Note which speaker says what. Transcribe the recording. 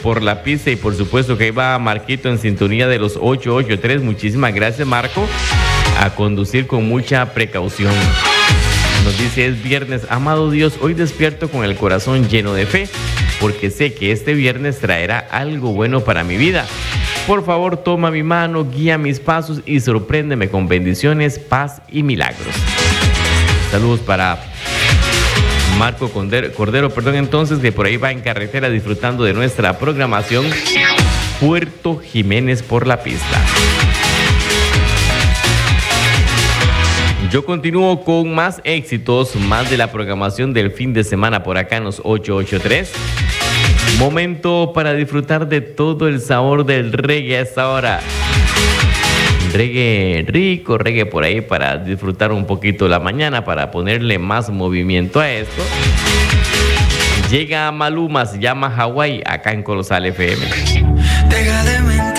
Speaker 1: por la pista y por supuesto que ahí va Marquito en sintonía de los 883. Muchísimas gracias, Marco. A conducir con mucha precaución. Nos dice, es viernes, amado Dios, hoy despierto con el corazón lleno de fe, porque sé que este viernes traerá algo bueno para mi vida. Por favor, toma mi mano, guía mis pasos y sorpréndeme con bendiciones, paz y milagros. Saludos para Marco Cordero, entonces, que por ahí va en carretera disfrutando de nuestra programación. Puerto Jiménez por la pista. Yo continúo con más éxitos, más de la programación del fin de semana por acá en los 883. Momento para disfrutar de todo el sabor del reggae a esta hora. Reggae rico, reggae por ahí para disfrutar un poquito la mañana, para ponerle más movimiento a esto. Llega Maluma, se llama Hawaii, acá en Colosal FM.
Speaker 2: Deja de mentir.